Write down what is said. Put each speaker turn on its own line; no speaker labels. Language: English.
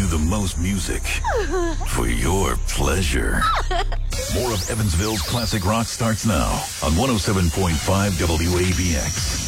the most music for your pleasure. More of Evansville's classic rock starts now on 107.5 WABX.